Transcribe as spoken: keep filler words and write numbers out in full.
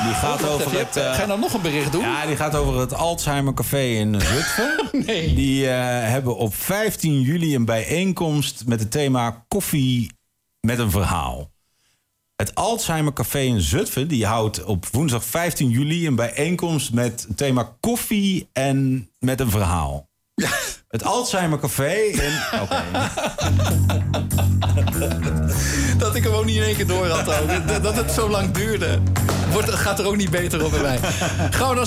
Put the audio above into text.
die gaat oh, over het... Uh, Ga je nou nog een bericht doen? Ja, die gaat over het Alzheimer Café in Zutphen. Nee. Die uh, hebben op vijftien juli een bijeenkomst met het thema koffie met een verhaal. Het Alzheimer Café in Zutphen die houdt op woensdag vijftien juli een bijeenkomst met het thema koffie en met een verhaal. Ja. Het Alzheimer Café in... Oké. Dat ik hem ook niet in één keer door had ook. Dat het zo lang duurde. Wordt, gaat er ook niet beter op bij mij. Gauw dan